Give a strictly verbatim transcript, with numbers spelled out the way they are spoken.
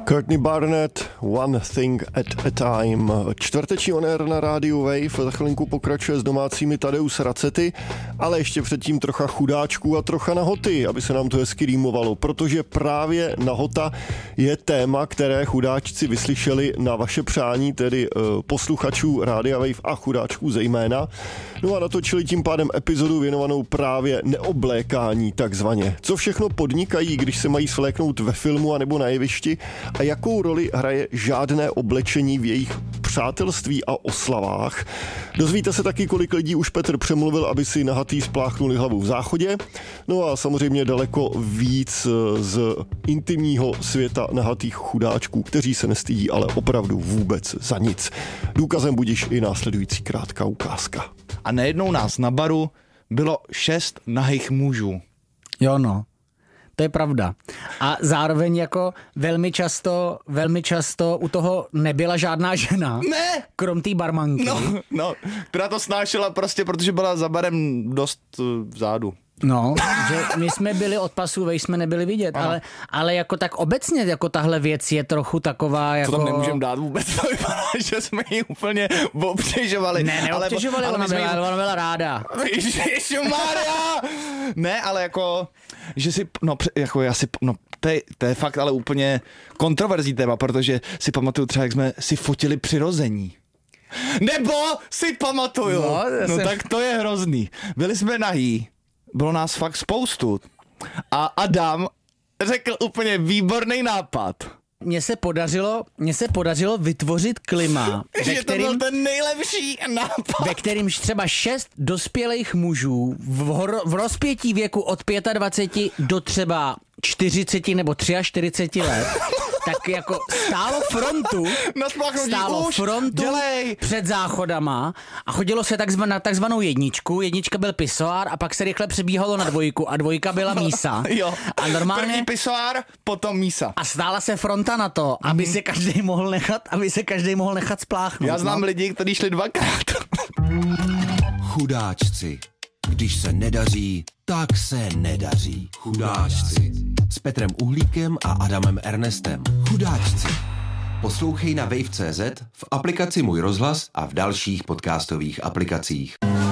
Courtney Barnett, One Thing at a Time. Čtvrteční on air na rádiu Wave, za chvilinku pokračuje s domácími Tadeusz Racety, ale ještě předtím trocha chudáčků a trocha nahoty, aby se nám to hezky rýmovalo, protože právě nahota je téma, které chudáčci vyslyšeli na vaše přání, tedy uh, posluchačů Rádia Wave a chudáčků zejména. No a natočili tím pádem epizodu věnovanou právě neoblékání takzvaně. Co všechno podnikají, když se mají svléknout ve filmu anebo na jevišti, a jakou roli hraje žádné oblečení v jejich přátelství a oslavách. Dozvíte se taky, kolik lidí už Petr přemluvil, aby si nahatý spláchnuli hlavu v záchodě. No a samozřejmě daleko víc z intimního světa nahatých chudáčků, kteří se nestydí ale opravdu vůbec za nic. Důkazem budiš i následující krátká ukázka. A najednou nás na baru bylo šest nahých mužů. Jo no. To je pravda. A zároveň jako velmi často, velmi často u toho nebyla žádná žena. Ne! Krom té barmanky. No, no, která to snášela prostě, protože byla za barem dost uh, vzadu. No, že my jsme byli od pasu, vej jsme nebyli vidět, ale, ale jako tak obecně jako tahle věc je trochu taková jako... To tam nemůžeme dát vůbec, to vypadá, že jsme ji úplně obtěžovali. Ne, neobtěžovali, ale, ale ona, byla, jí... ona byla ráda. Ježišmarja! Ne, ale jako, že si, no, jako já si, no, to je, to je fakt ale úplně kontroverzní téma, protože si pamatuju třeba, jak jsme si fotili přirození. Nebo si pamatuju, no, no jsem... tak to je hrozný. Byli jsme nahý. Bylo nás fakt spoustu. A Adam řekl úplně výborný nápad. Mně se podařilo, mně se podařilo vytvořit klima, že to byl ten nejlepší nápad. Ve kterýmž třeba šest dospělých mužů v, hor, v rozpětí věku od dvacet pět do třeba čtyřicet nebo čtyřicet tři let, tak jako stálo frontu, stálo už, frontu dělej. Před záchodama a chodilo se takzvan, na takzvanou jedničku. Jednička byl pisoár a pak se rychle přebíhalo na dvojku a dvojka byla mísa. Jo. A normálně... První pisoár, potom mísa. A stála se fronta na to, aby mm. se každý mohl nechat, aby se každý mohl nechat spláchnout. Já znám no. lidi, kteří šli dvakrát. Chudáčci. Když se nedaří, tak se nedaří. Chudáčci. S Petrem Uhlíkem a Adamem Ernestem. Chudáčci. Poslouchej na wave tečka cé zet, v aplikaci Můj rozhlas a v dalších podcastových aplikacích.